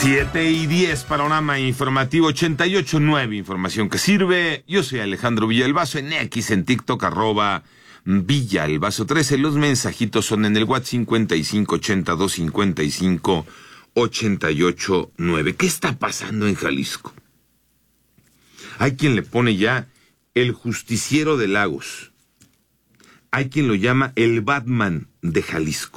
7:10, panorama informativo 88.9, información que sirve. Yo soy Alejandro Villalbazo, en X, en TikTok, @Villalbazo13. Los mensajitos son en el WhatsApp 5582558889. ¿Qué está pasando en Jalisco? Hay quien le pone ya el justiciero de Lagos. Hay quien lo llama el Batman de Jalisco.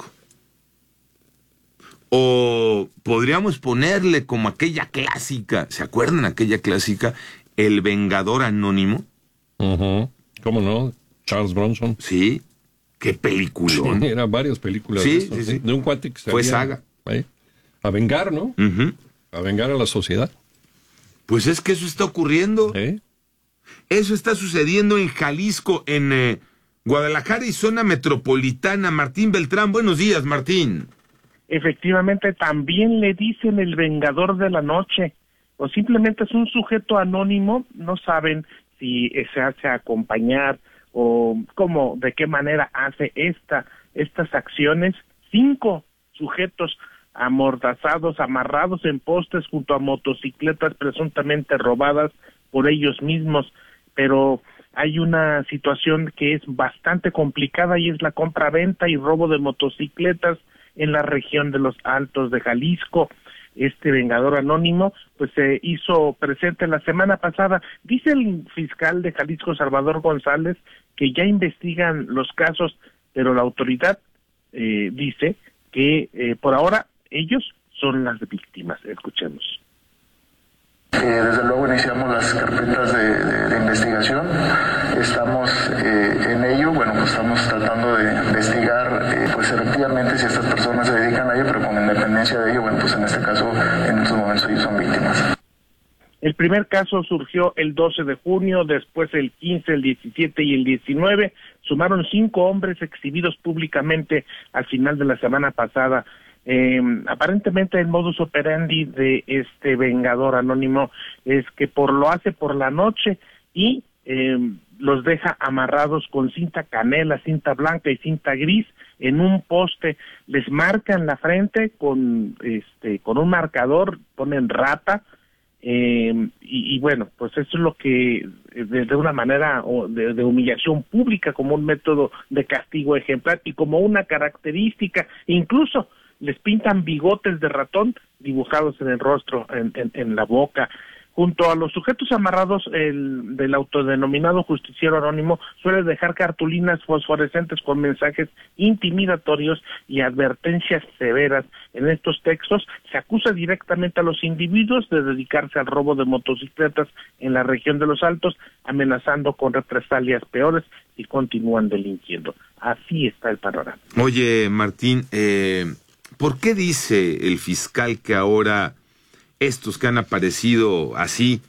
O podríamos ponerle como aquella clásica, ¿se acuerdan aquella clásica? El Vengador Anónimo. ¿Cómo no? Charles Bronson. Sí, qué peliculón. Sí, eran varias películas sí, de eso, sí, sí. De un cuate que fue saga. A vengar, ¿no? A vengar a la sociedad. Pues es que eso está ocurriendo. Eso está sucediendo en Jalisco, en Guadalajara y zona metropolitana. Martín Beltrán, buenos días, Martín. Efectivamente, también le dicen el Vengador de la Noche, o simplemente es un sujeto anónimo, no saben si se hace acompañar o cómo, de qué manera hace estas acciones. 5 sujetos amordazados, amarrados en postes junto a motocicletas presuntamente robadas por ellos mismos, pero hay una situación que es bastante complicada y es la compra-venta y robo de motocicletas en la región de los Altos de Jalisco. Este Vengador Anónimo pues se hizo presente la semana pasada. Dice el fiscal de Jalisco, Salvador González, que ya investigan los casos, pero la autoridad dice que por ahora ellos son las víctimas. Escuchemos. Desde luego iniciamos las carpetas de investigación, estamos en ello, pues estamos tratando de investigar pues efectivamente si estas personas se dedican a ello, pero con independencia de ello, pues en este caso, en estos momentos ellos son víctimas. El primer caso surgió el 12 de junio, después el 15, el 17 y el 19, sumaron 5 hombres exhibidos públicamente al final de la semana pasada. Aparentemente el modus operandi de este Vengador Anónimo es que lo hace por la noche y los deja amarrados con cinta canela, cinta blanca y cinta gris en un poste, les marcan la frente con un marcador, ponen rata, y bueno, pues eso es lo que de una manera de humillación pública, como un método de castigo ejemplar y como una característica, incluso les pintan bigotes de ratón dibujados en el rostro, en la boca. Junto a los sujetos amarrados, del autodenominado justiciero anónimo suele dejar cartulinas fosforescentes con mensajes intimidatorios y advertencias severas. En estos textos se acusa directamente a los individuos de dedicarse al robo de motocicletas en la región de los Altos, amenazando con represalias peores si continúan delinquiendo. Así está el panorama. Oye, Martín, ¿por qué dice el fiscal que ahora estos que han aparecido así,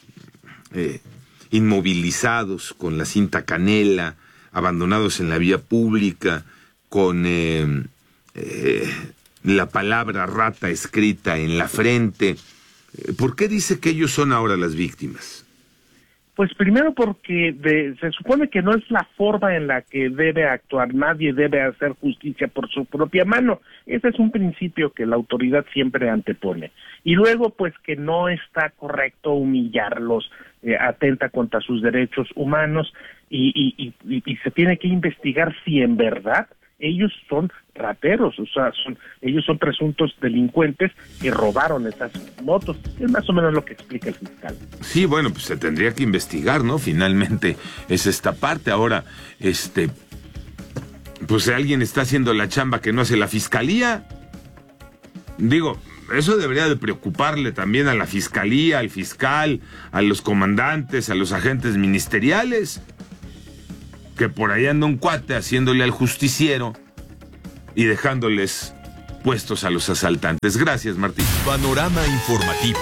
inmovilizados, con la cinta canela, abandonados en la vía pública, con la palabra rata escrita en la frente, ¿por qué dice que ellos son ahora las víctimas? Pues primero porque se supone que no es la forma en la que debe actuar, nadie debe hacer justicia por su propia mano. Ese es un principio que la autoridad siempre antepone. Y luego, pues que no está correcto humillarlos, atenta contra sus derechos humanos y se tiene que investigar si en verdad ellos son rateros, o sea, ellos son presuntos delincuentes que robaron esas motos. Es más o menos lo que explica el fiscal. Sí, bueno, pues se tendría que investigar, ¿no? Finalmente es esta parte. Ahora, pues alguien está haciendo la chamba que no hace la fiscalía. Digo, eso debería de preocuparle también a la fiscalía, al fiscal, a los comandantes, a los agentes ministeriales, que por ahí anda un cuate haciéndole al justiciero y dejándoles puestos a los asaltantes. Gracias, Martín. Panorama informativo.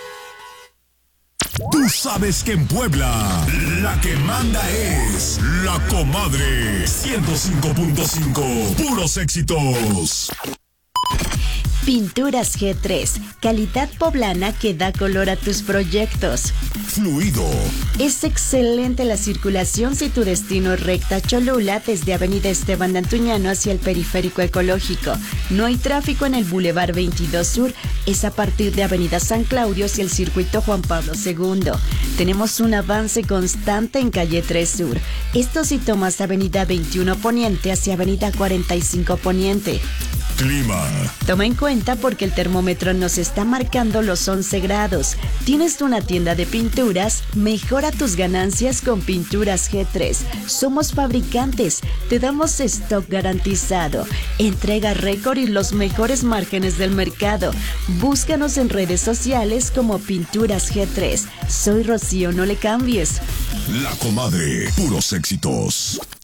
Tú sabes que en Puebla la que manda es La Comadre 105.5. Puros éxitos. Pinturas G3, calidad poblana que da color a tus proyectos. Fluido. Es excelente la circulación si tu destino es recta Cholula desde Avenida Esteban de Antuñano hacia el Periférico Ecológico. No hay tráfico en el Boulevard 22 Sur, es a partir de Avenida San Claudio hacia el Circuito Juan Pablo II. Tenemos un avance constante en Calle 3 Sur. Esto si tomas Avenida 21 Poniente hacia Avenida 45 Poniente. Clima. Toma en cuenta porque el termómetro nos está marcando los 11 grados. ¿Tienes una tienda de pinturas? Mejora tus ganancias con Pinturas G3. Somos fabricantes, te damos stock garantizado, entrega récord y los mejores márgenes del mercado. Búscanos en redes sociales como Pinturas G3. Soy Rocío, no le cambies. La Comadre, puros éxitos.